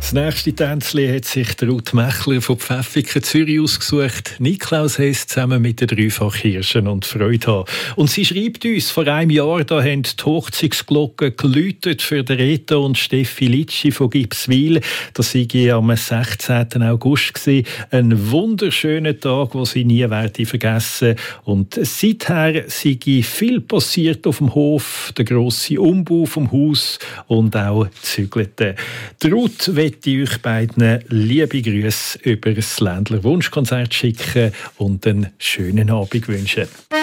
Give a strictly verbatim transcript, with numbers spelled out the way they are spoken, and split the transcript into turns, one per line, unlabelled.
Das nächste Tänzchen hat sich der Ruth Mechler von Pfäffiken Zürich ausgesucht. Niklaus Hess zusammen mit den dreifach Hirschen und Freude haben. Und sie schreibt uns, vor einem Jahr da haben die Hochzeitsglocken geläutet für den Reto und Steffi Litschi von Gipswil. Das war am sechzehnten August gewesen. Ein wunderschöner Tag, den sie nie werde vergessen. Und seither sei viel passiert auf dem Hof, der grosse Umbau vom Haus und auch Zügelte. Die Ruth möchte ich euch beiden liebe Grüße über das Ländler Wunschkonzert schicken und einen schönen Abend wünschen.